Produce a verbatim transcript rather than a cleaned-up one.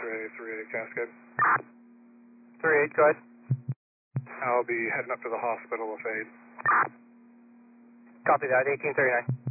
X-ray three eight Cascade. three eight, go ahead. I'll be heading up to the hospital with aid. Copy that, eighteen thirty-nine.